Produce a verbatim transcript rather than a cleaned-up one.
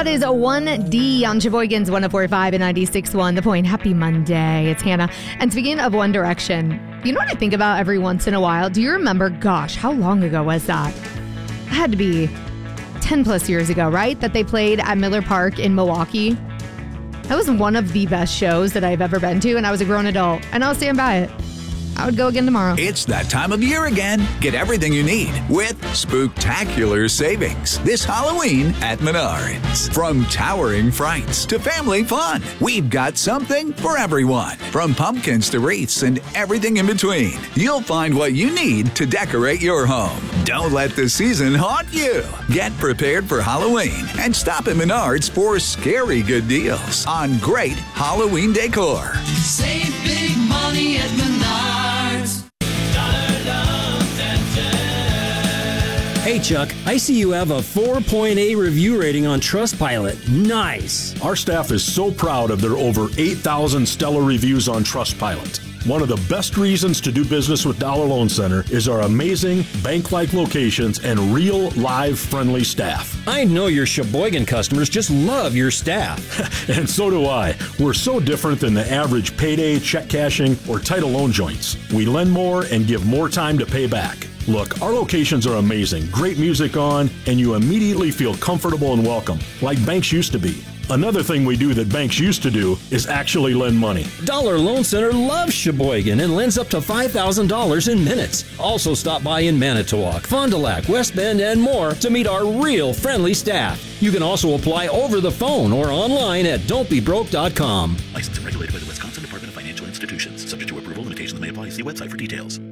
that is a one D on Sheboygan's one oh four point five and ninety-six point one The Point. Happy Monday. It's Hannah. And speaking of One Direction, you know what I think about every once in a while? Do you remember, gosh, how long ago was that? It had to be ten plus years ago, right? That they played at Miller Park in Milwaukee. That was one of the best shows that I've ever been to, and I was a grown adult, and I'll stand by it. I would go again tomorrow. It's that time of year again. Get everything you need with Spooktacular Savings this Halloween at Menards. From towering frights to family fun, we've got something for everyone. From pumpkins to wreaths and everything in between, you'll find what you need to decorate your home. Don't let the season haunt you. Get prepared for Halloween and stop at Menards for scary good deals on great Halloween decor. Save big money at Menards. Hey Chuck, I see you have a four point eight review rating on Trustpilot. Nice. Our staff is so proud of their over eight thousand stellar reviews on Trustpilot. One of the best reasons to do business with Dollar Loan Center is our amazing bank-like locations and real, live, friendly staff. I know your Sheboygan customers just love your staff. And so do I. We're so different than the average payday, check cashing, or title loan joints. We lend more and give more time to pay back. Look, our locations are amazing, great music on, and you immediately feel comfortable and welcome, like banks used to be. Another thing we do that banks used to do is actually lend money. Dollar Loan Center loves Sheboygan and lends up to five thousand dollars in minutes. Also stop by in Manitowoc, Fond du Lac, West Bend, and more to meet our real friendly staff. You can also apply over the phone or online at don't be broke dot com. Licensed and regulated by the Wisconsin Department of Financial Institutions. Subject to approval, limitations may apply. See website for details.